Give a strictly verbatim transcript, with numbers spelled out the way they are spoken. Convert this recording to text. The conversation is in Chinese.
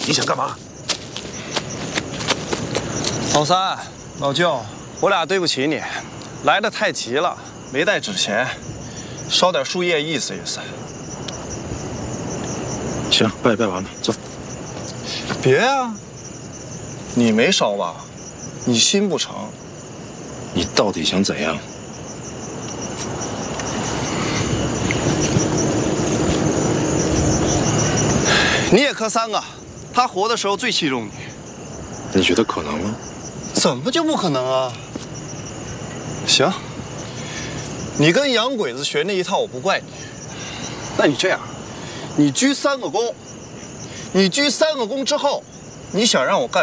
你想干嘛？ 老三、老舅，我俩对不起你，来的太急了，没带纸钱，烧点树叶意思意思。 行，拜拜完了，走。 别啊，你没烧吧？你心不成。 你到底想怎样？ 你也磕三个，他活的时候最器重你。 你觉得可能吗？ 怎么就不可能啊？行，你跟洋鬼子学那一套，我不怪你。那你这样，你鞠三个躬，你鞠三个躬之后，你想让我干